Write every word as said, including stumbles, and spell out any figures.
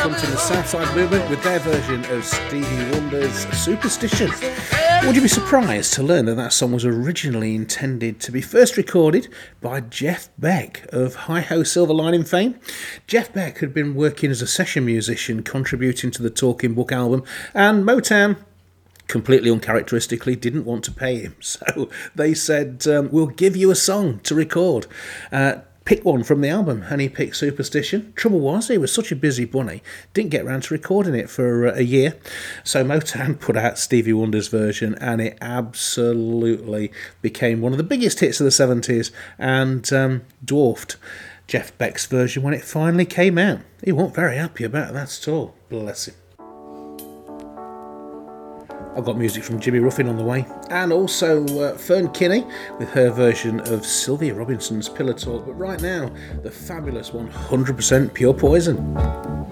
come to the Southside Movement with their version of Stevie Wonder's Superstition. Would you be surprised to learn that that song was originally intended to be first recorded by Jeff Beck of Hi-Ho Silver Lining fame? Jeff Beck had been working as a session musician contributing to the Talking Book album, and Motown, completely uncharacteristically, didn't want to pay him. So they said, um, we'll give you a song to record. Uh, pick one from the album, and he picked Superstition. Trouble was, he was such a busy bunny, didn't get around to recording it for uh, a year. So Motown put out Stevie Wonder's version, and it absolutely became one of the biggest hits of the seventies, and um, dwarfed Jeff Beck's version when it finally came out. He wasn't very happy about that at all, bless him. I've got music from Jimmy Ruffin on the way, and also uh, Fern Kinney with her version of Sylvia Robinson's Pillow Talk. But right now, the fabulous one hundred percent Pure Poison.